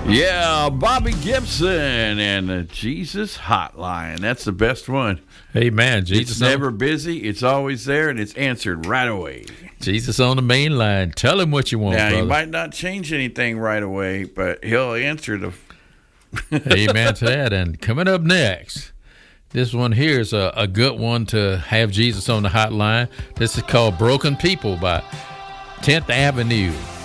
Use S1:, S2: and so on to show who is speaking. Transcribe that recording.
S1: Yeah, Bobby Gibson and the Jesus Hotline. That's the best one.
S2: Amen. Jesus
S1: It's never busy. It's always there, and it's answered right away.
S2: Jesus on the main line. Tell him what you want,
S1: Now,
S2: brother.
S1: he might not change anything right away, but he'll answer the...
S2: Amen to that. And coming up next, this one here is a good one to have Jesus on the hotline. This is called Broken People by 10th Avenue.